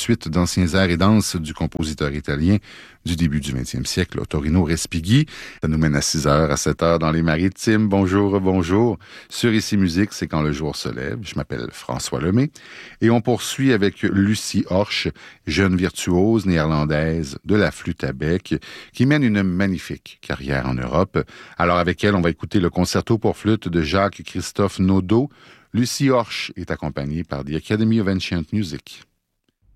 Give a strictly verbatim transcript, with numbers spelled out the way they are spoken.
suite d'anciens airs et danses du compositeur italien du début du vingtième siècle, Ottorino Respighi. Ça nous mène à six heures, à sept heures dans les Maritimes. Bonjour, bonjour. Sur Ici Musique, c'est quand le jour se lève. Je m'appelle François Lemay. Et on poursuit avec Lucie Horsch, jeune virtuose néerlandaise de la flûte à bec, qui mène une magnifique carrière en Europe. Alors avec elle, on va écouter le concerto pour flûte de Jacques-Christophe Naudot. Lucie Horsch est accompagnée par The Academy of Ancient Music.